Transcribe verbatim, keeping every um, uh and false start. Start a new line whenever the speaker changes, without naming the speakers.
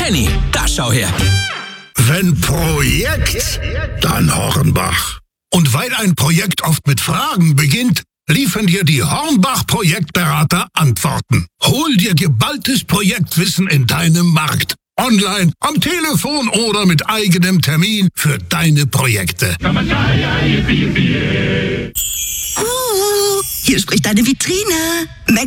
Benny, da schau her.
Wenn Projekt, dann Hornbach. Und weil ein Projekt oft mit Fragen beginnt, liefern dir die Hornbach-Projektberater Antworten. Hol dir geballtes Projektwissen in deinem Markt. Online, am Telefon oder mit eigenem Termin für deine Projekte.
Uh, hier spricht deine Vitrine.